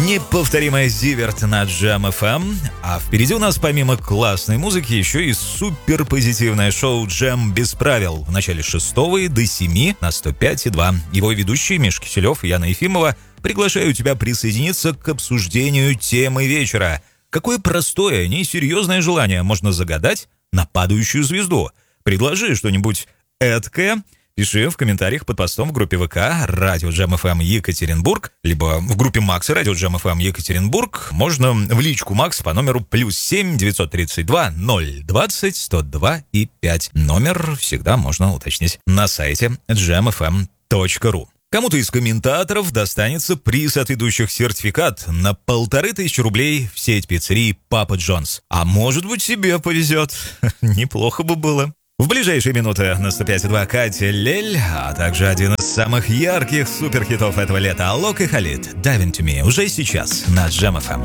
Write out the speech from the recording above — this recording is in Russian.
Неповторимая Зиверт на Jam FM. А впереди у нас помимо классной музыки еще и супер позитивное шоу Jam без правил. В начале 6 до 7 на 105,2. Его ведущие Миша Киселев и Яна Ефимова приглашают тебя присоединиться к обсуждению темы вечера. Какое простое, несерьезное желание можно загадать на падающую звезду? Предложи что-нибудь эдкое. Пиши в комментариях под постом в группе ВК «Радио Jam FM Екатеринбург», либо в группе Макс «Радио Jam FM Екатеринбург». Можно в личку Макс по номеру +7 932 020 102 и 5. Номер всегда можно уточнить на сайте jamfm.ru. Кому-то из комментаторов достанется приз от ведущих сертификат на 1500 рублей в сеть пиццерий «Папа Джонс». А может быть, себе повезет. Неплохо бы было. В ближайшие минуты на 105,2 Катя Лель, а также один из самых ярких суперхитов этого лета Алок и Халид «Dive Into Me» уже сейчас на Jam FM.